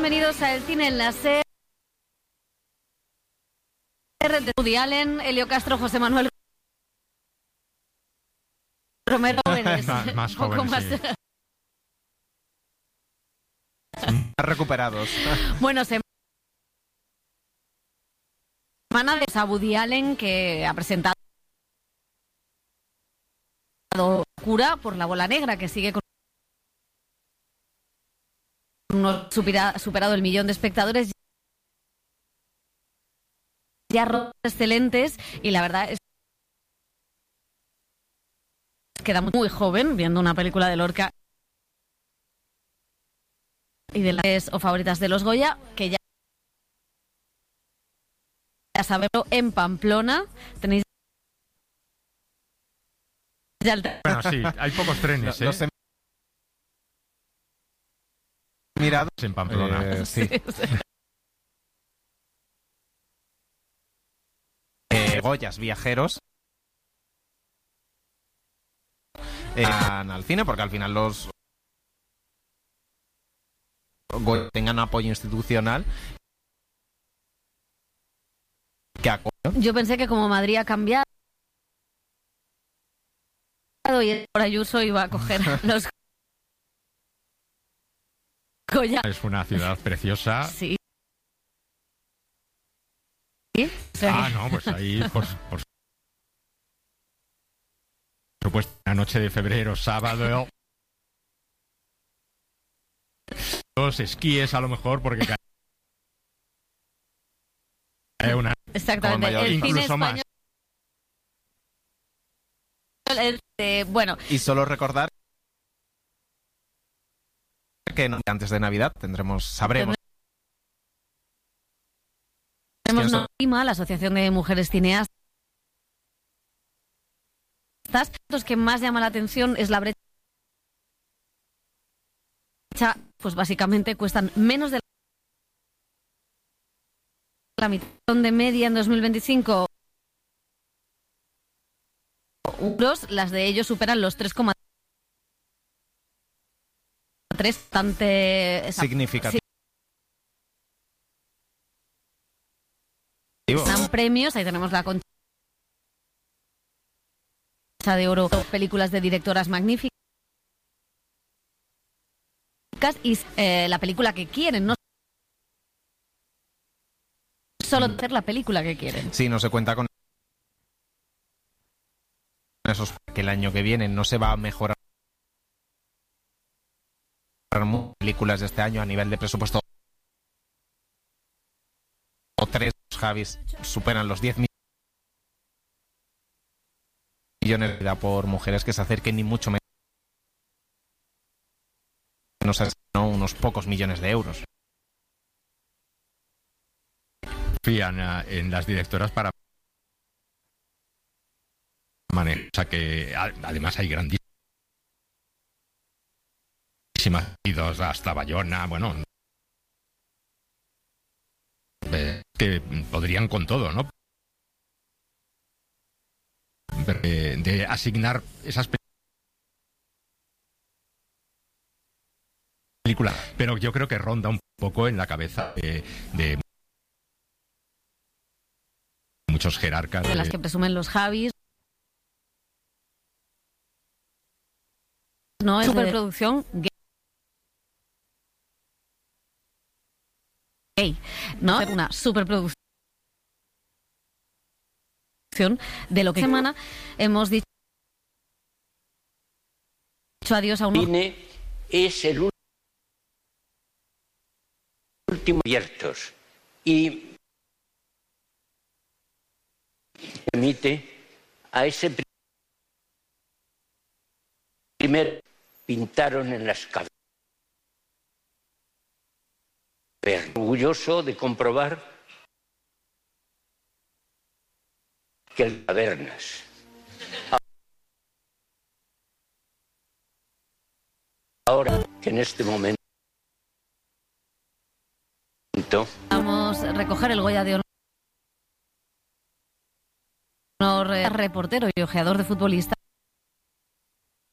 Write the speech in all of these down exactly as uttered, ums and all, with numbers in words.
bienvenidos a El Cine en la Ser de Woody Allen, Elio Castro, José Manuel Romero. Jóvenes, más, más jóvenes, más... sí. Más recuperados. Bueno, semana de Woody Allen, que ha presentado Cura por la bola negra, que sigue con unos supera, superado el millón de espectadores, ya excelentes, y la verdad es que queda muy joven viendo una película de Lorca y de las o favoritas de los Goya, que ya a saberlo en Pamplona tenéis ya el... Bueno, sí, hay pocos trenes, ¿eh? Los he mirado en Pamplona. Eh, sí. Sí, sí. Eh, Goyas viajeros eh, van al cine, porque al final los Goya tengan apoyo institucional que acogen. Yo pensé que como Madrid ha cambiado y por Ayuso iba a coger los Goya. Es una ciudad preciosa. Sí. ¿Sí? O sea, Ah, no, pues ahí, por, por supuesto, la noche de febrero, sábado. Los esquíes, a lo mejor, porque cae una. exactamente. Como El cine incluso más. español. Eh, bueno, Y solo recordar que no- antes de Navidad tendremos, sabremos. tenemos ¿Quién son? NOIMA, la Asociación de Mujeres Cineastas. Los que más llama la atención es la brecha. Pues básicamente cuestan menos de la mitad de media en dos mil veinticinco. Euros, las de ellos superan los tres coma tres, bastante Significativo. dan premios. Ahí tenemos la Concha de Oro, películas de directoras magníficas y eh, la película que quieren, no solo hacer la película que quieren. Sí, no se cuenta con esos, que el año que viene no se va a mejorar mucho películas de este año a nivel de presupuesto. O tres Javis superan los diez millones de por mujeres que se acerquen, ni mucho menos ¿no? Unos pocos millones de euros. Confían eh, en las directoras para manejar. O sea que a- además hay grandísimas idos hasta Bayona, bueno, eh, que podrían con todo, ¿no? De, de asignar esas películas, pero yo creo que ronda un poco en la cabeza de, de muchos jerarcas De las que presumen los Javis, no es superproducción gay, ¿no? Una superproducción de lo que semana hemos dicho adiós a un Cine es el último abiertos y permite a ese primer pintaron en las cavernas. Orgulloso de comprobar que el cavernas ahora que en este momento vamos a recoger el Goya de honor, eh, reportero y ojeador de futbolistas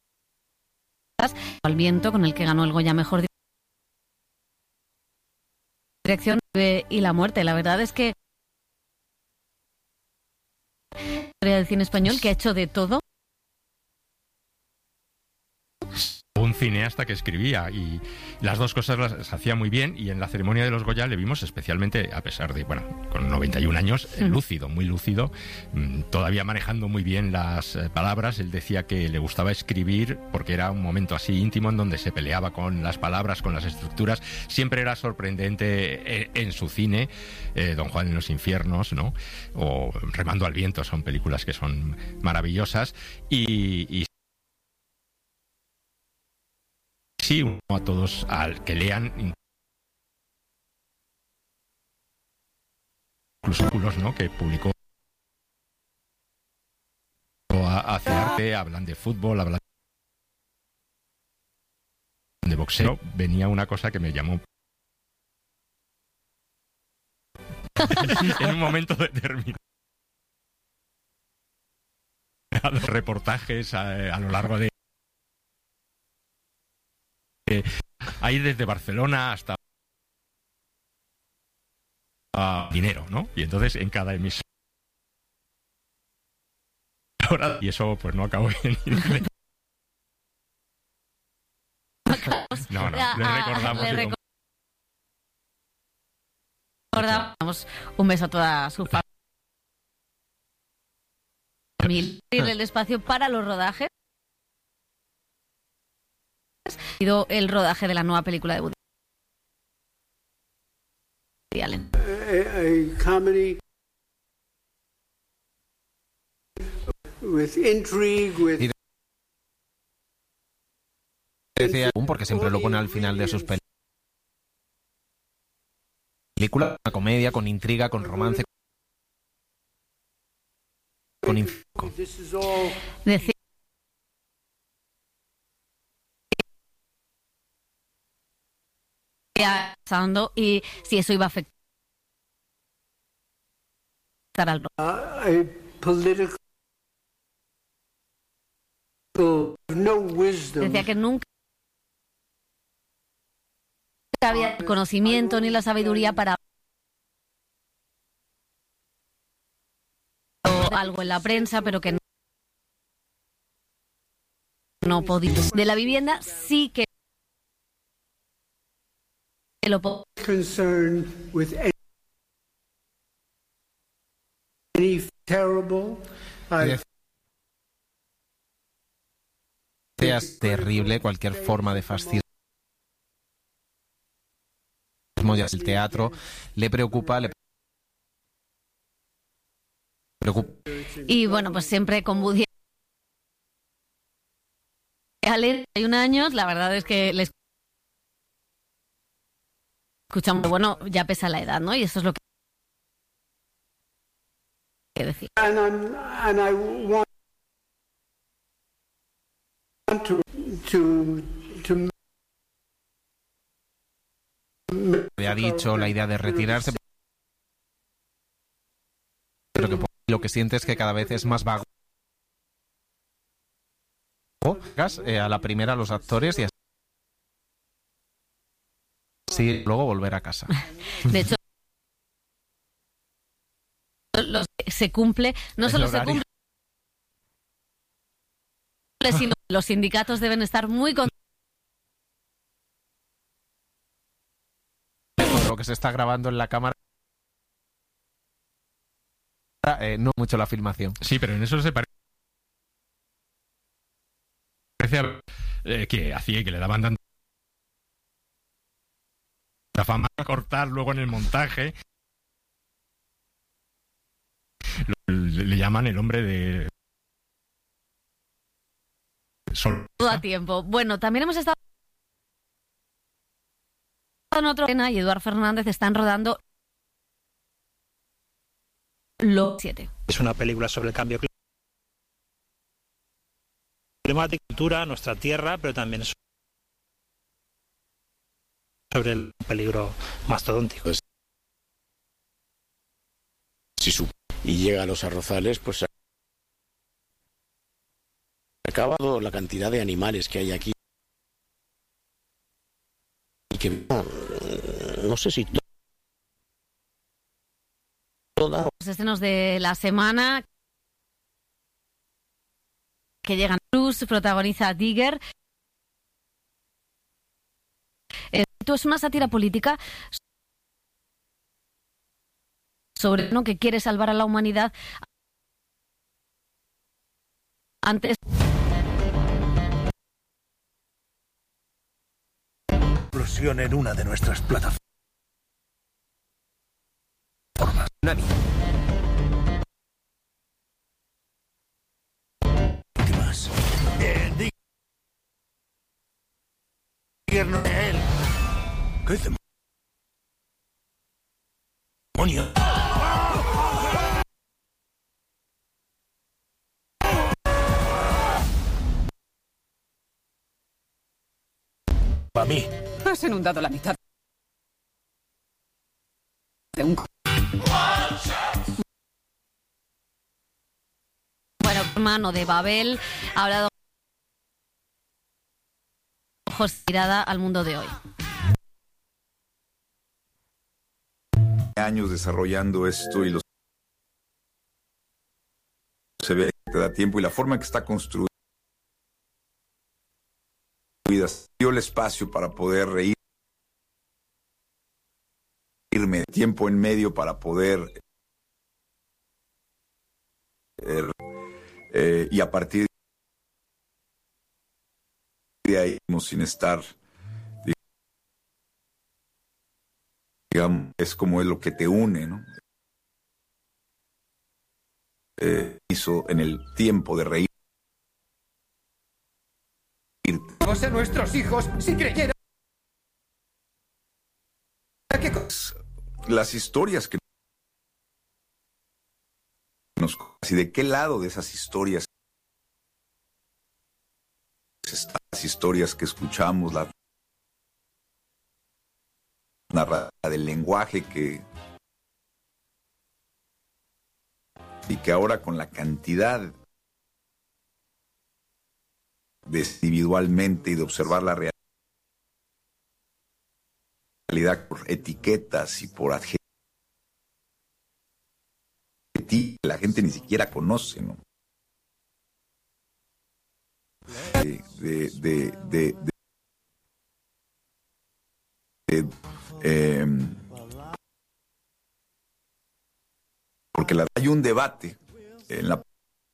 al viento, con el que ganó el Goya mejor dirección y la muerte. La verdad es que la historia del cine español, que ha hecho de todo. Un cineasta que escribía y las dos cosas las hacía muy bien, y en la ceremonia de los Goya le vimos especialmente, a pesar de, bueno, con noventa y un años, mm. lúcido, muy lúcido, todavía manejando muy bien las palabras. Él decía que le gustaba escribir porque era un momento así íntimo en donde se peleaba con las palabras, con las estructuras. Siempre era sorprendente en su cine, eh, Don Juan en los infiernos, ¿no? O Remando al viento, son películas que son maravillosas, y, y sí, uno a todos al que lean, incluso Culos, ¿no?, que publicó hace arte, hablan de fútbol, hablan de boxeo. Venía una cosa que me llamó en un momento determinado. Los reportajes a, a lo largo de ahí desde Barcelona hasta uh, dinero, ¿no? Y entonces en cada emisora, y eso pues no acabó bien. No, no, le recordamos. Le recordamos un beso a toda su familia. El espacio para los rodajes. El rodaje de la nueva película de Woody Allen. A, a comedy with intrigue, with... Decía, porque siempre lo pone al final de sus películas, una comedia con intriga, con romance, con info. Decía pasando y si eso iba a afectar al political, no wisdom. Decía que nunca había el conocimiento ni la sabiduría para algo en la prensa, pero que no, no podía. De la vivienda sí que lo puedo. Concerned with any terrible. Es terrible cualquier forma de fascismo. Ya el teatro le preocupa, le preocupa. Y bueno, pues siempre con Woody Allen, hay un años, la verdad es que les escuchamos, bueno, ya pesa la edad, ¿no? Y eso es lo que decir. And I'm, and I want to to to había dicho la idea de retirarse, pero que lo que siente es que cada vez es más vago. Eh, a la primera los actores y así luego volver a casa. De hecho, los, se cumple, no solo se cumple, sino los sindicatos deben estar muy contentos. Lo que se está grabando en la cámara, eh, no mucho la filmación. Sí, pero en eso se parece a eh, que hacía y que le daban tanta fama a cortar luego en el montaje. Le, le llaman el hombre de sol. Todo a tiempo. Bueno, también hemos estado en otro escena y Eduard Fernández están rodando Lo siete. Es una película sobre el cambio climático, cultura, nuestra tierra, pero también sobre el peligro mastodóntico. Pues, si su y llega a los arrozales, pues se acaba la cantidad de animales que hay aquí. Y que no, no sé si toda. Los estrenos de la semana que llegan. Cruz protagoniza Digger. Esto es una sátira política sobre uno que quiere salvar a la humanidad antes. Explosión en una de nuestras plataformas. Nadie. Víctimas. Eh, Digger no es él. ¿Qué demonio? A mí. Has inundado la mitad de un... Bueno, hermano de Babel ha hablado ojos mirada al mundo de hoy. Años desarrollando esto y los se ve que te da tiempo y la forma en que está construida dio el espacio para poder reír, irme tiempo en medio para poder eh, eh, y a partir de ahí sin estar, digamos, es como es lo que te une, ¿no? Eh, hizo en el tiempo de reír. A nuestros hijos si creyeran que las historias que nos y de qué lado de esas historias están las historias que escuchamos, la narrativa del lenguaje que y que ahora con la cantidad de individualmente y de observar la realidad por etiquetas y por adjetivos la gente ni siquiera conoce, ¿no? De, de, de, de, de, de eh, porque la, hay un debate en la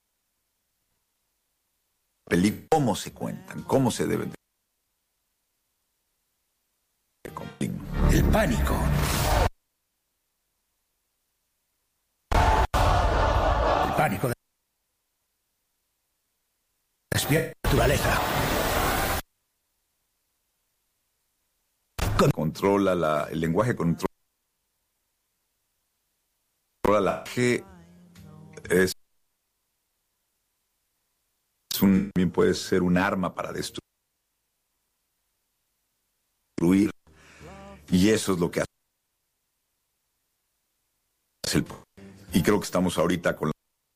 película, cómo se cuentan, cómo se deben de... El pánico. El pánico de... despierta la naturaleza. Controla la, el lenguaje, controla la que es Un, también puede ser un arma para destruir. Y eso es lo que hace el, y creo que estamos ahorita con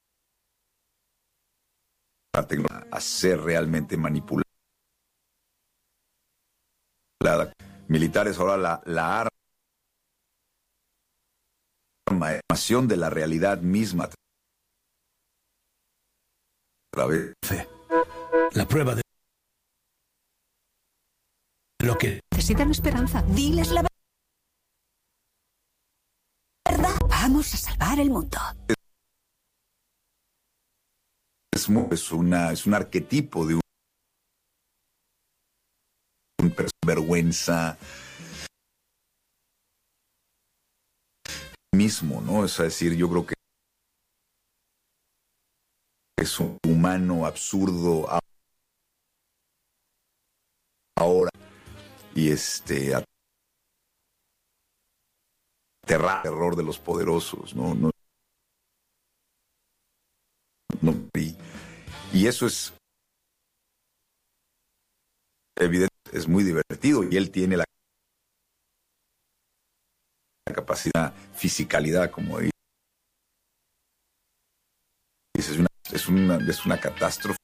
la tecnología a ser realmente manipulada. Militares ahora la, la arma, la información de la realidad misma. Través. La prueba de lo que necesitan esperanza. Diles la verdad. Vamos a salvar el mundo. Es, es, una, es un arquetipo de un, un vergüenza mismo, ¿no? Es decir, yo creo que es un humano absurdo ahora y este aterrar, terror de los poderosos, no, no, no y, y eso es evidente, es muy divertido y él tiene la capacidad, fisicalidad, como dice, es una Es una, es una catástrofe.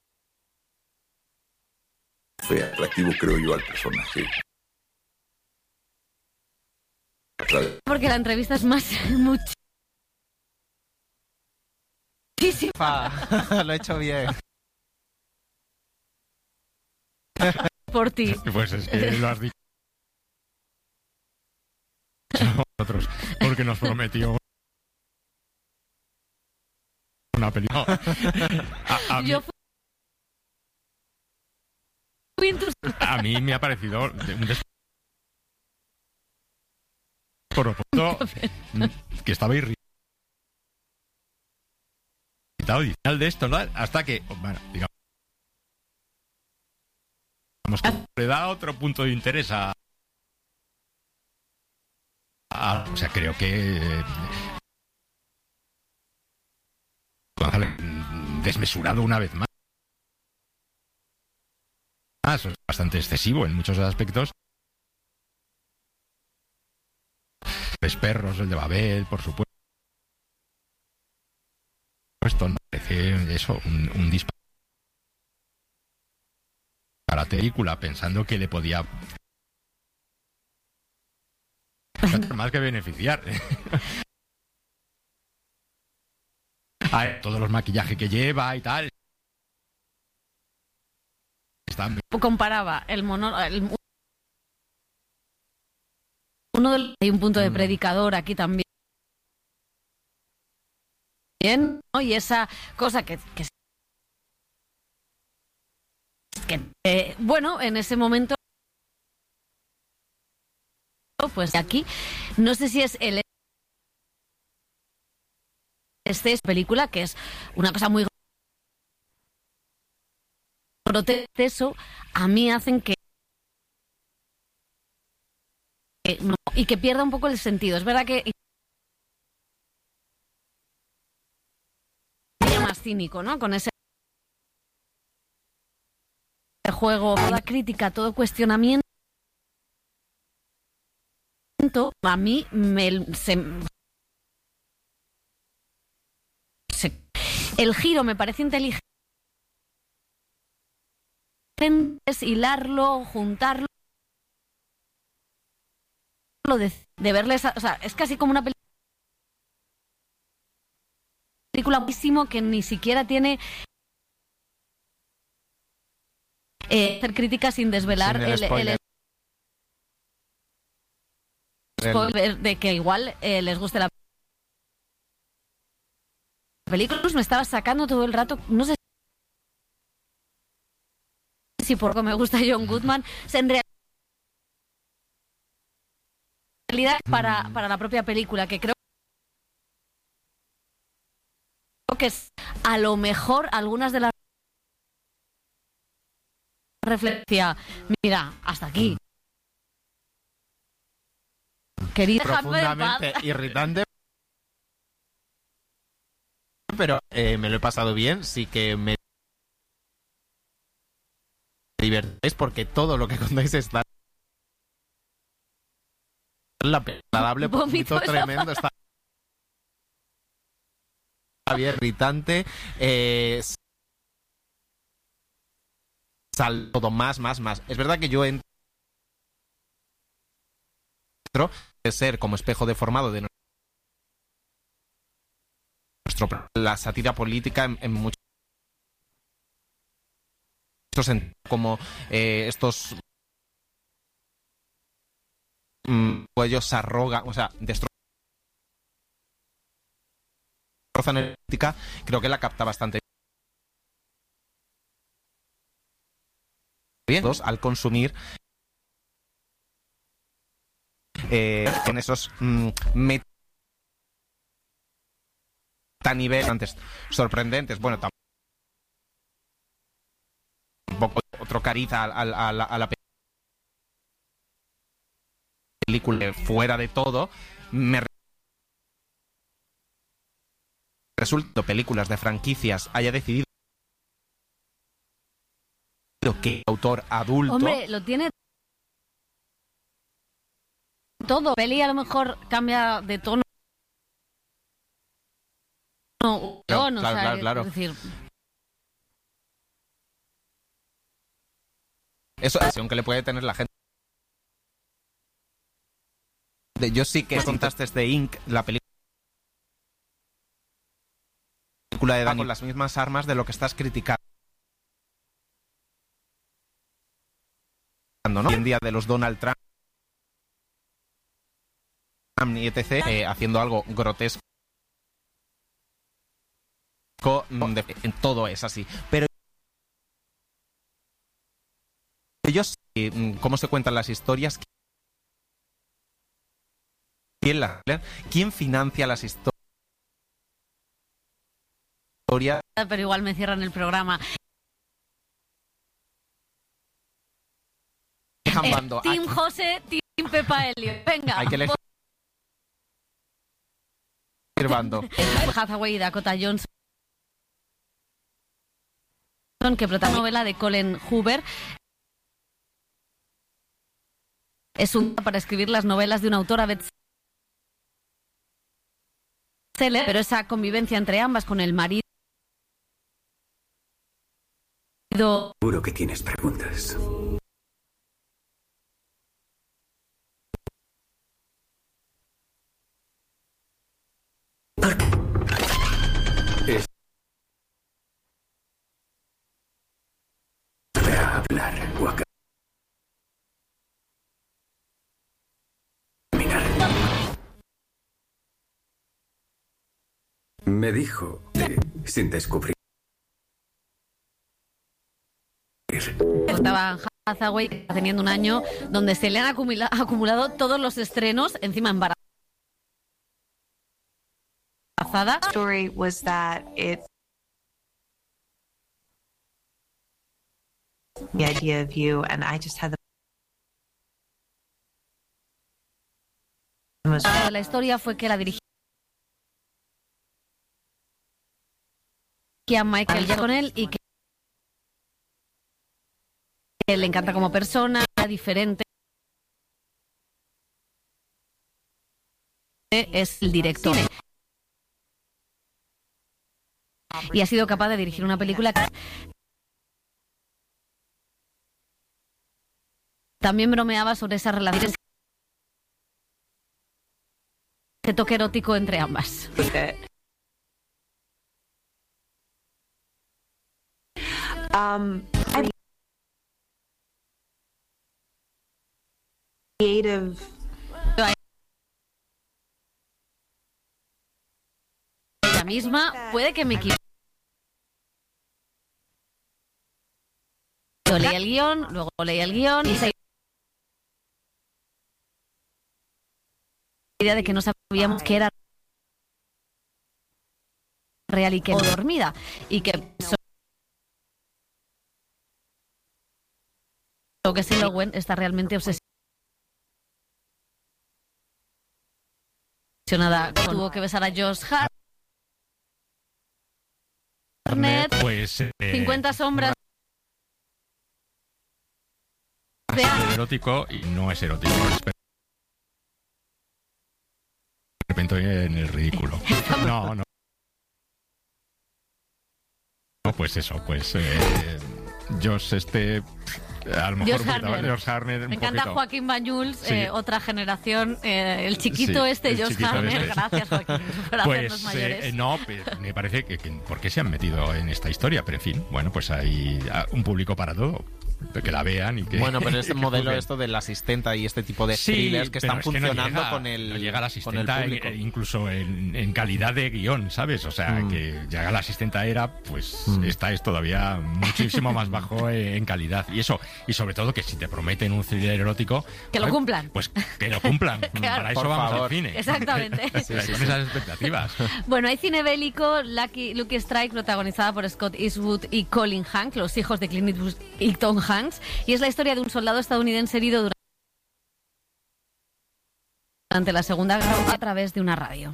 Fue atractivo, creo yo, al personaje. Porque la entrevista es más mucho Rafa, lo he hecho bien. Por ti. Pues es que lo has dicho nosotros, porque nos prometió una película. A, a, mí, Yo fui entus- a mí me ha parecido de un des... por opuesto, que estaba irritado y final de esto, ¿no? Hasta que, bueno, digamos que le da otro punto de interés a, a o sea, creo que eh, González, desmesurado una vez más. Es bastante excesivo en muchos aspectos. Los perros, el de Babel, por supuesto. Esto me parece eso, un, un disparate a la película, pensando que le podía más que beneficiar. A todos los maquillajes que lleva y tal. Están... comparaba el mono el, uno del, hay un punto de predicador aquí también, bien, ¿no? Y esa cosa que, que, que eh, bueno, en ese momento pues aquí no sé si es el este es película que es una cosa muy grotesco, a mí hacen que, que no, y que pierda un poco el sentido. Es verdad que es más cínico, ¿no? Con ese juego, toda crítica, todo cuestionamiento, a mí me se, se, el giro me parece inteligente. Es hilarlo, juntarlo, de, de verles, o sea, es casi como una película muchísimo que ni siquiera tiene eh, hacer críticas sin desvelar Sin el el, el, el spoiler de que igual eh, les guste la película. Me estaba sacando todo el rato, no sé si porque me gusta John Goodman, en realidad para, para la propia película, que creo que es a lo mejor algunas de las reflexiones. Mira, hasta aquí. Querida, profundamente irritante, pero eh, me lo he pasado bien, sí que me divertéis porque todo lo que contáis está la agradable, vómito tremendo, está bien irritante, eh, sal todo más, más, más. Es verdad que yo entro de ser como espejo deformado de nuestro la sátira política en, en muchos como eh, estos mmm, ellos se arrogan, o sea, destrozan la política, creo que la capta bastante bien. Dos, al consumir eh, en esos mmm, metaniveles antes sorprendentes, bueno, también poco otro cariz a, a, a, la, a la película fuera de todo. Me resulta películas de franquicias haya decidido que autor adulto, hombre, lo tiene todo. Peli a lo mejor cambia de tono, no, claro, no, claro, o sea, claro, claro. Es decir, eso es que le puede tener la gente. Yo sí que contaste de Inc, la película película de Danny con las mismas armas de lo que estás criticando, ¿no? Hoy en día de los Donald Trump y etcétera, eh, haciendo algo grotesco. En todo es así, pero ellos, cómo se cuentan las historias, quién la, quién financia las historias, pero igual me cierran el programa. Eh, Team José, Team Pepa Elliot. Venga. Hay que elegir bando. Hathaway y Dakota Johnson, que protagoniza la novela de Colin Hoover. Es un para escribir las novelas de una autora bestseller, pero esa convivencia entre ambas con el marido. Seguro que tienes preguntas. Es a hablar o a caminar. Me dijo de, sin descubrir. Estaba Hathaway teniendo un año donde se le han acumula, acumulado todos los estrenos, encima embarazada. Story was that it the idea of you, and I just had the La historia fue que la dirigía Michael ya con él y que le encanta como persona, diferente. Es el director. Y ha sido capaz de dirigir una película que también bromeaba sobre esas relaciones, ese toque erótico entre ambas. Um, creative. Ella misma puede que me equivoque. Yo leí el guión, luego leí el guión y se la idea de que no sabíamos que era real y que no dormida y que lo que sí, Lowen está realmente obsesionada. Tuvo que besar a Josh Hartnett. Pues eh, cincuenta sombras de erótico y no es erótico. Es de repente en el ridículo. No, no. No, pues eso, pues eh, Josh este a lo mejor Josh Hartnett. Josh Hartnett un Me encanta poquito. Joaquín Banyuls, Sí. eh, otra generación, eh, el chiquito Sí, este, el Josh chiquito Hartnett. este. Gracias, Joaquín, por Pues hacernos mayores. eh, no, me parece que, que ¿por qué se han metido en esta historia? Pero en fin, bueno, pues hay un público para todo. Que la vean y que... Bueno, pero este que modelo, juzguen. esto del asistenta y este tipo de Sí, thrillers que pero están es que no funcionando llega, con el no llega la con el asistenta público. en- incluso en, en calidad de guión, ¿sabes? O sea, Mm. que llega la asistenta era, pues Mm. esta es todavía muchísimo más bajo en, en calidad. Y eso, y sobre todo que si te prometen un thriller erótico... Que lo pues, cumplan. Pues que lo cumplan. Claro. Para eso Por vamos favor. al cine. Exactamente. Sí, Con sí, sí. esas expectativas. Bueno, hay cine bélico, Lucky, Lucky Strike, protagonizada por Scott Eastwood y Colin Hanks, los hijos de Clint Eastwood y Tom Hanks, y es la historia de un soldado estadounidense herido durante durante la Segunda Guerra Mundial a través de una radio.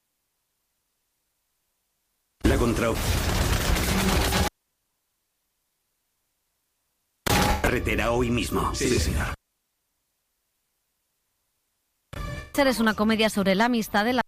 La contra... Carretera hoy mismo. Sí, señor. Es una comedia sobre la amistad de la